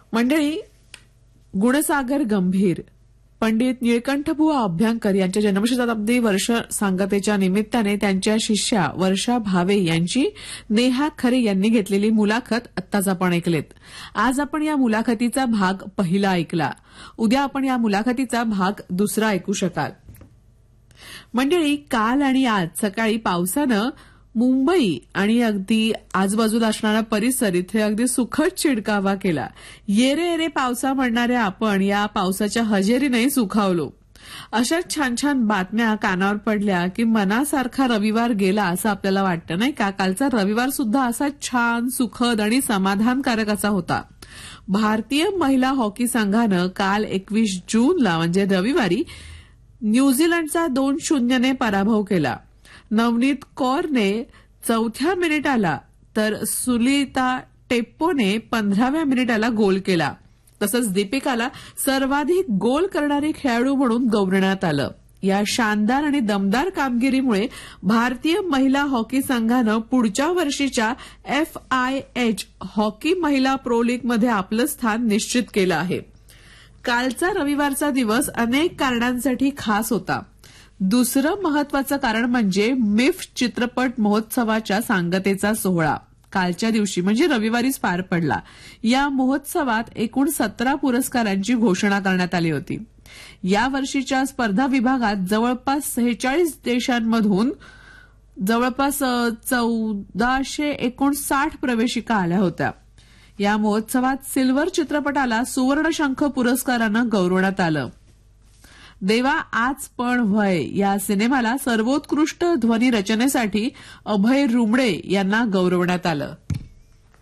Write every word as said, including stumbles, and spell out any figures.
मंडळी, गुणसागर गंभीर, पंडित निळकंठबुवा अभ्यंकर यांच्या जन्मशताब्दी वर्ष सांगतेच्या निमित्ताने त्यांच्या शिष्या वर्षा भावे यांची नेहा खरे यांनी घेतलेली मुलाखत आत्ताच आपण ऐकलेत. आज आपण या मुलाखतीचा भाग पहिला ऐकला. उद्या आपण या मुलाखतीचा भाग दुसरा ऐकू शकाल. मंडळी, काल आणि आज सकाळी पावसानं मुंबई आणि अगदी आजूबाजूला असणारा परिसर इथे अगदी सुखद चिडकावा केला. येरे येरे पावसा म्हणणाऱ्या आपण या पावसाच्या हजेरीने सुखावलो. अशा छान छान बातम्या कानावर पडल्या की मनासारखा रविवार गेला असं आपल्याला वाटतं, नाही का? कालचा रविवार सुद्धा असा छान, सुखद आणि समाधानकारक असा होता. भारतीय महिला हॉकी संघानं काल एकवीस जूनला म्हणजे रविवारी न्यूझीलंडचा दोन शून्यने पराभव केला. नवनीत कौरने चौथ्या मिनिटाला तर सुलिता टेप्पोने पंधराव्या मिनिटाला गोल केला. तसंच दीपिकाला सर्वाधिक गोल करणारी खेळाडू म्हणून गौरवण्यात आलं. या शानदार आणि दमदार कामगिरीमुळे भारतीय महिला हॉकी संघानं पुढच्या वर्षीच्या एफ आय एच हॉकी महिला प्रो लीगमध्ये आपलं स्थान निश्चित केलं आहे. कालचा रविवारचा दिवस अनेक कारणांसाठी खास होता. दुसरं महत्वाचं कारण म्हणजे मिफ चित्रपट महोत्सवाच्या सांगतेचा सोहळा कालच्या दिवशी म्हणजे रविवारीच पार पडला. या महोत्सवात एकूण सतरा पुरस्कारांची घोषणा करण्यात आली होती. या वर्षीच्या स्पर्धा विभागात जवळपास सेहेचाळीस देशांमधून जवळपास चौदाशे एकोणसाठ प्रवेशिका आल्या होत्या. या महोत्सवात सिल्वर चित्रपटाला सुवर्णशंख पुरस्कारानं गौरवण्यात आलं. देवा आज पण व्हय या सिनेमाला सर्वोत्कृष्ट ध्वनी रचनेसाठी अभय रुमडे यांना गौरवण्यात आलं.